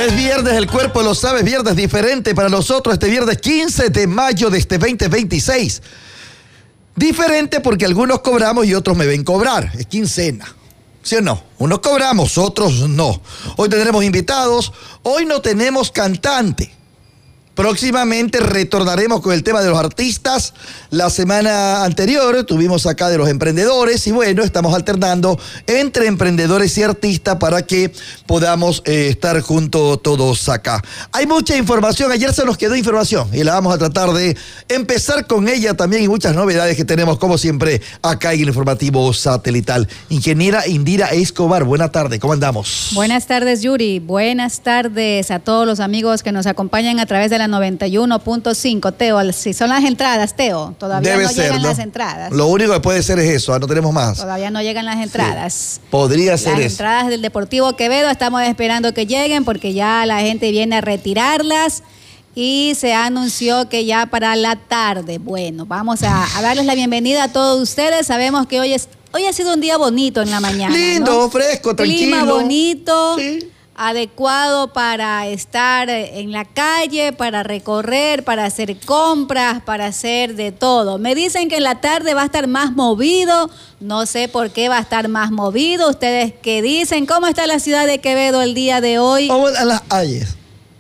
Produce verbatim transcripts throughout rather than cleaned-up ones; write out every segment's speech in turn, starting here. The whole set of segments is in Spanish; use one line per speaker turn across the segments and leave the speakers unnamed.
Es viernes, el cuerpo lo sabe, es viernes diferente para nosotros, este viernes quince de mayo de este veinte veintiséis. Diferente porque algunos cobramos y otros me ven cobrar, es quincena, ¿sí o no? Unos cobramos, otros no. Hoy tendremos invitados, hoy no tenemos cantante. Próximamente retornaremos con el tema de los artistas. La semana anterior tuvimos acá de los emprendedores y bueno, estamos alternando entre emprendedores y artistas para que podamos eh, estar juntos todos acá. Hay mucha información, ayer se nos quedó información y la vamos a tratar de empezar con ella también y muchas novedades que tenemos como siempre acá en el informativo satelital. Ingeniera Indira Escobar, buenas tardes, ¿cómo andamos?
Buenas tardes, Yuri, buenas tardes a todos los amigos que nos acompañan a través de la noventa y uno punto cinco. Teo, si son las entradas, Teo, todavía
Debe
no
ser,
llegan
¿no?
las entradas.
Lo único que puede ser es eso, no tenemos más.
Todavía no llegan las entradas.
Sí, podría ser
las
eso.
Las entradas del Deportivo Quevedo estamos esperando que lleguen porque ya la gente viene a retirarlas y se anunció que ya para la tarde. Bueno, vamos a, a darles la bienvenida a todos ustedes. Sabemos que hoy es hoy ha sido un día bonito en la mañana.
Lindo,
¿no?
fresco, tranquilo.
Clima bonito.
Sí.
Adecuado para estar en la calle, para recorrer, para hacer compras, para hacer de todo. Me dicen que en la tarde va a estar más movido, no sé por qué va a estar más movido. ¿Ustedes qué dicen? ¿Cómo está la ciudad de Quevedo el día de hoy?
¿Cómo a las calles?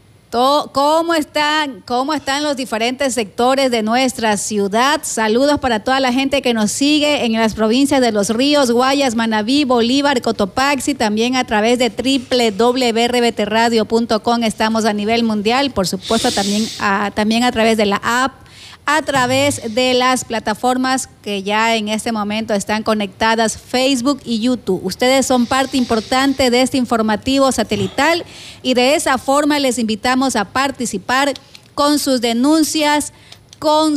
¿Cómo están, ¿Cómo están los diferentes sectores de nuestra ciudad? Saludos para toda la gente que nos sigue en las provincias de Los Ríos, Guayas, Manabí, Bolívar, Cotopaxi, también a través de doble u doble u doble u punto r b t radio punto com estamos a nivel mundial, por supuesto también a, también a través de la app, a través de las plataformas que ya en este momento están conectadas, Facebook y YouTube. Ustedes son parte importante de este informativo satelital y de esa forma les invitamos a participar con sus denuncias, con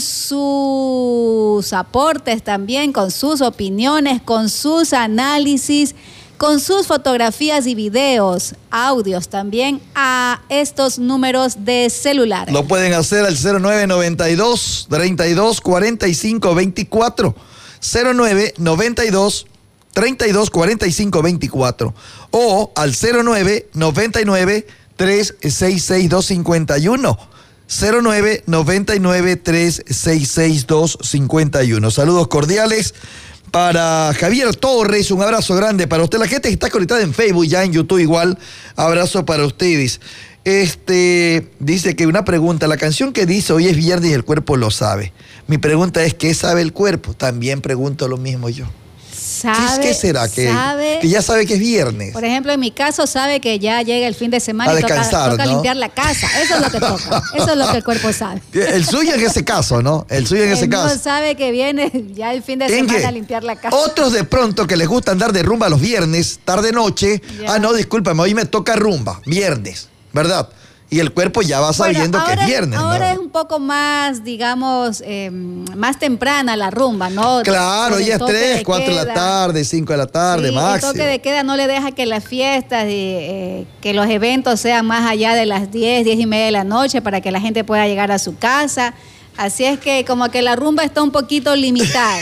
sus aportes también, con sus opiniones, con sus análisis, con sus fotografías y videos, audios también a estos números de celular.
Lo pueden hacer al cero nueve noventa y dos, treinta y dos, cuarenta y cinco veinticuatro. cero nueve noventa y dos, treinta y dos, cuarenta y cinco veinticuatro. O al cero nueve noventa y nueve, trescientos sesenta y seis, doscientos cincuenta y uno. cero nueve noventa y nueve, trescientos sesenta y seis, doscientos cincuenta y uno. Saludos cordiales para Javier Torres, un abrazo grande para usted. La gente que está conectada en Facebook, ya en YouTube igual, abrazo para ustedes. Este, dice que una pregunta, la canción que dice hoy es viernes y el cuerpo lo sabe. Mi pregunta es, ¿qué sabe el cuerpo? También pregunto lo mismo yo.
Sabe,
¿Qué, qué será? ¿Que,
sabe,
que ya sabe que es viernes?
Por ejemplo, en mi caso sabe que ya llega el fin de semana
a
y
descansar,
toca, toca
¿no?
limpiar la casa. Eso es lo que toca. Eso es lo que el cuerpo sabe.
El suyo en ese caso, ¿no? El suyo en ese
Él
caso.
no sabe que viene ya el fin de semana a limpiar la casa.
Otros de pronto que les gusta andar de rumba los viernes, tarde noche. Ya. Ah, no, discúlpame, hoy me toca rumba, viernes, ¿verdad? Y el cuerpo ya va sabiendo bueno, ahora, que es viernes,
ahora
¿no?
es un poco más, digamos, eh, más temprana la rumba, ¿no?
Claro, ya es tres, cuatro de la tarde, cinco de la tarde,
sí,
máximo.
El toque de queda no le deja que las fiestas y eh, que los eventos sean más allá de las diez, diez y media de la noche para que la gente pueda llegar a su casa. Así es que como que la rumba está un poquito limitada.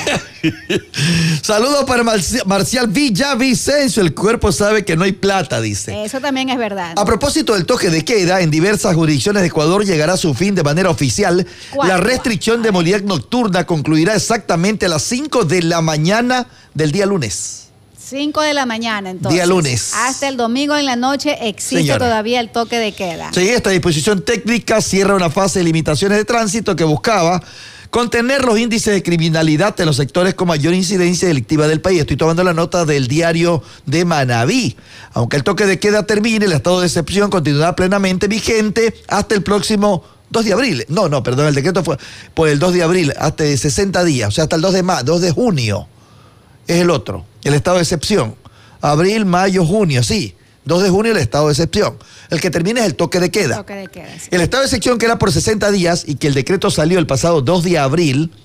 Saludos para Marcial Villavicencio. El cuerpo sabe que no hay plata, dice.
Eso también es verdad.
A propósito del toque de queda, en diversas jurisdicciones de Ecuador llegará a su fin de manera oficial.
¿Cuál?
La restricción de movilidad nocturna concluirá exactamente a las cinco de la mañana del día lunes.
cinco de la mañana, entonces.
Día lunes.
Hasta el domingo en la noche existe Señora. todavía el toque de queda.
Sí, esta disposición técnica cierra una fase de limitaciones de tránsito que buscaba contener los índices de criminalidad en los sectores con mayor incidencia delictiva del país. Estoy tomando la nota del diario de Manabí. Aunque el toque de queda termine, el estado de excepción continuará plenamente vigente hasta el próximo dos de abril. No, no, perdón, el decreto fue por el dos de abril, hasta sesenta días, o sea, hasta el dos de mayo, dos de junio. Es el otro, el estado de excepción. Abril, mayo, junio, sí. dos de junio el estado de excepción. El que termina es el toque de queda.
Toque de queda, sí.
El estado de excepción que era por sesenta días y que el decreto salió el pasado dos de abril,